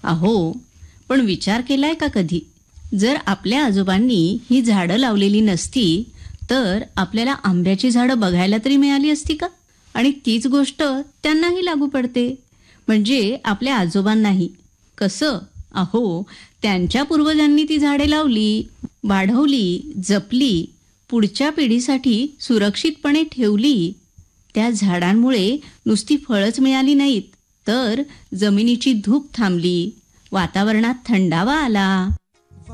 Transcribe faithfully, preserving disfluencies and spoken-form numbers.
अहो, पण विचार केलाय का कधी, जर आपल्या आजोबांनी ही झाडं लावलेली नसती तर आपल्याला आंब्याची झाडं बघायला तरी मिळाली असती का? आणि तीच गोष्ट त्यांनाही लागू पडते. म्हणजे आपल्या आजोबांनाही. कसं? अहो, त्यांच्या पूर्वजांनी ती झाडे लावली, वाढवली, जपली, पुढच्या पिढीसाठी सुरक्षितपणे ठेवली. त्या झाडांमुळे नुसती फळच मिळाली नाहीत, तर जमिनीची धूप थांबली, वातावरणात थंडावा आला.